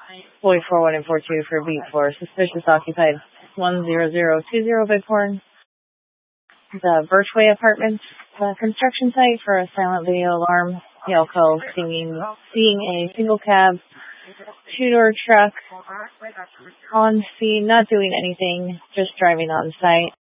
Boy 41 and 42 for beat 4. Suspicious occupied 10020 Bighorn. The Birchway Apartments construction site for a silent video alarm. Yelco seeing a single cab, two-door truck on scene, not doing anything, just driving on site.